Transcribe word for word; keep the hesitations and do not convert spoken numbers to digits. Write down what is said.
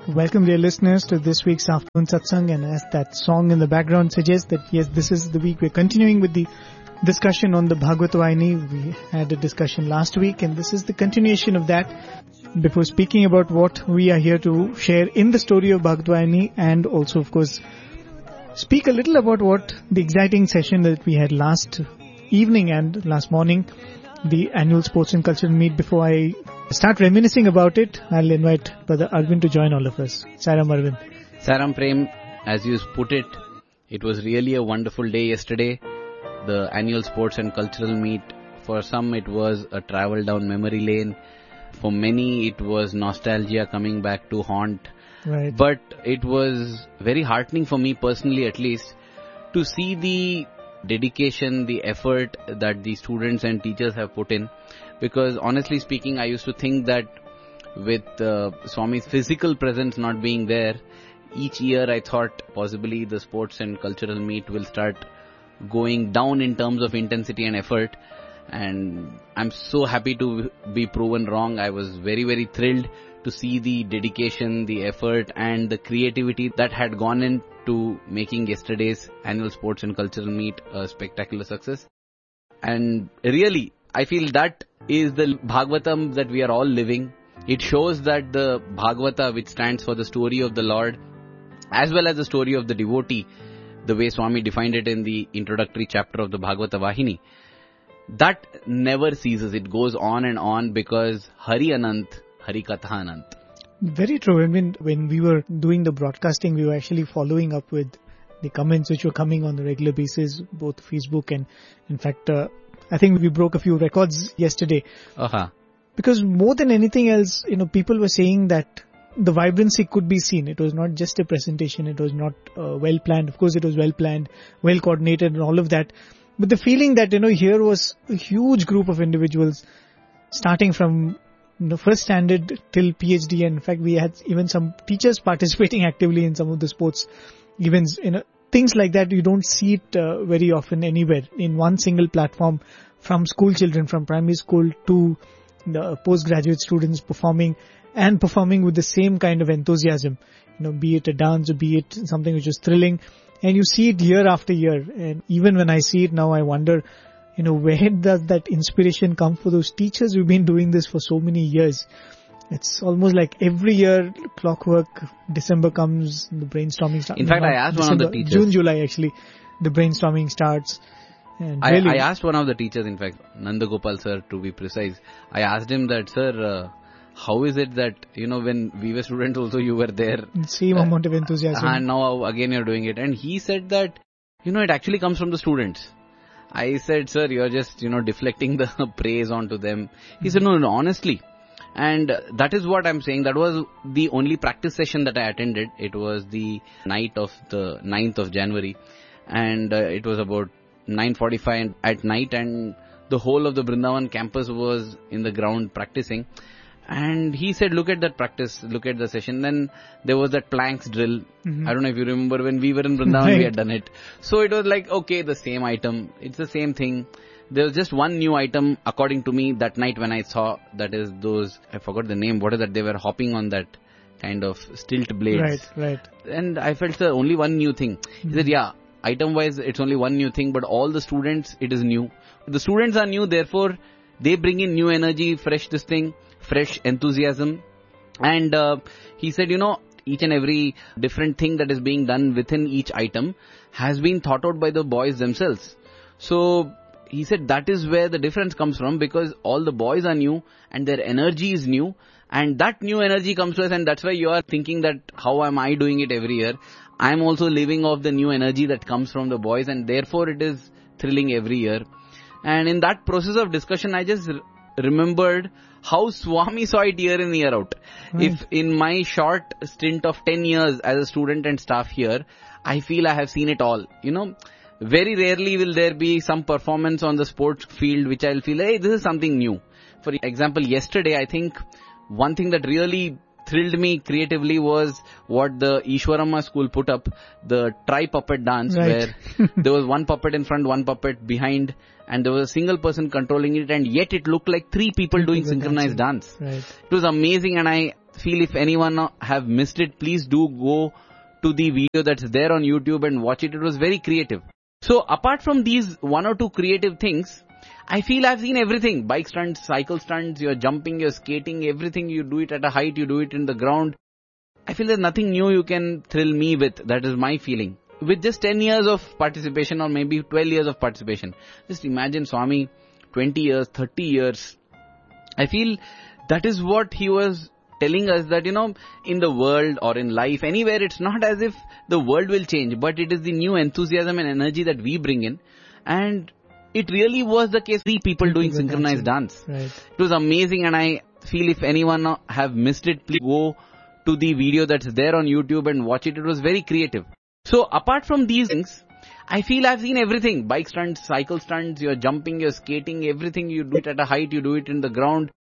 Welcome, dear listeners, to this week's Afternoon Satsang. And as that song in the background suggests, that yes, this is the week we're continuing with the discussion on the Bhagavata Vahini. We had a discussion last week, and this is the continuation of that. Before speaking about what we are here to share in the story of Bhagavata Vahini, and also, of course, speak a little about what the exciting session that we had last evening and last morning, the annual sports and cultural meet. Before I start reminiscing about it, I'll invite Brother Arvind to join all of us. Sairam Arvind. Sairam Prem, as you put it, it was really a wonderful day yesterday. The annual sports and cultural meet. For some it was a travel down memory lane. For many it was nostalgia coming back to haunt. Right. But it was very heartening for me personally, at least, to see the dedication, the effort that the students and teachers have put in. Because honestly speaking, I used to think that with uh, Swami's physical presence not being there, each year I thought possibly the sports and cultural meet will start going down in terms of intensity and effort. And I'm so happy to be proven wrong. I was very, very thrilled to see the dedication, the effort and the creativity that had gone into making yesterday's annual sports and cultural meet a spectacular success. And really, I feel that is the Bhagavatam that we are all living. It shows that the Bhagavata, which stands for the story of the Lord, as well as the story of the devotee, the way Swami defined it in the introductory chapter of the Bhagavata Vahini, that never ceases. It goes on and on because Hari Anant, Hari Katha Anant. Very true. I mean, when we were doing the broadcasting, we were actually following up with the comments which were coming on a regular basis, both Facebook and, in fact, uh, I think we broke a few records yesterday. Uh-huh. Because more than anything else, you know, people were saying that the vibrancy could be seen. It was not just a presentation. It was not uh, well planned. Of course, it was well planned, well coordinated and all of that. But the feeling that, you know, here was a huge group of individuals starting from, you know, first standard till PhD. And in fact, we had even some teachers participating actively in some of the sports events. You know, things like that, you don't see it uh, very often anywhere in one single platform, from school children, from primary school to the postgraduate students performing and performing with the same kind of enthusiasm, you know, be it a dance or be it something which is thrilling. And you see it year after year. And even when I see it now, I wonder, you know, where does that inspiration come for those teachers who've been doing this for so many years? It's almost like every year, clockwork, December comes, the brainstorming starts. In fact, I asked December, one of the teachers. June, July actually, the brainstorming starts. And I, really, I asked one of the teachers, in fact, Nanda Gopal sir, to be precise. I asked him that, sir, uh, how is it that, you know, when we were students also you were there? Same uh, amount of enthusiasm. And now again you're doing it. And he said that, you know, it actually comes from the students. I said, sir, you're just, you know, deflecting the praise onto them. He mm-hmm. said, no, no, honestly. And that is what I'm saying. That was the only practice session that I attended. It was the night of the ninth of January. And uh, it was about nine forty-five at night. And the whole of the Vrindavan campus was in the ground practicing. And he said, look at that practice, look at the session. Then there was that planks drill. Mm-hmm. I don't know if you remember when we were in Vrindavan, right. We had done it. So it was like, okay, the same item. It's the same thing. There was just one new item, according to me, that night when I saw, that is those, I forgot the name, what is that? They were hopping on that kind of stilt blades. Right, right. And I felt, sir, only one new thing. Mm-hmm. He said, yeah, item-wise, it's only one new thing, but all the students, it is new. The students are new, therefore, they bring in new energy, fresh this thing. Fresh enthusiasm. And uh, he said, you know, each and every different thing that is being done within each item has been thought out by the boys themselves. So he said that is where the difference comes from, because all the boys are new and their energy is new, and that new energy comes to us, and that's why you are thinking that how am I doing it every year? I am also living off the new energy that comes from the boys, and therefore it is thrilling every year. And in that process of discussion, I just r- remembered how Swami saw it year in, year out. Right. If in my short stint of ten years as a student and staff here, I feel I have seen it all. You know, very rarely will there be some performance on the sports field which I'll feel, hey, this is something new. For example, yesterday, I think one thing that really thrilled me creatively was what the Ishwarama school put up, the tri-puppet dance, right. where there was one puppet in front, one puppet behind, and there was a single person controlling it, and yet it looked like three people doing synchronized dance. Right. It was amazing, and I feel if anyone have missed it, please do go to the video that's there on YouTube and watch it. It was very creative. So apart from these one or two creative things, I feel I've seen everything. Bike stunts, cycle stunts, you're jumping, you're skating, everything. You do it at a height, you do it in the ground. I feel there's nothing new you can thrill me with. That is my feeling. With just ten years of participation or maybe twelve years of participation. Just imagine Swami, twenty years, thirty years. I feel that is what he was telling us, that, you know, in the world or in life, anywhere, it's not as if the world will change, but it is the new enthusiasm and energy that we bring in. And it really was the case. Three people doing synchronized dance. Right. It was amazing, and I feel if anyone have missed it, please go to the video that's there on YouTube and watch it. It was very creative. So apart from these things, I feel I've seen everything. Bike stunts, cycle stunts, you're jumping, you're skating, everything. You do it at a height, you do it in the ground.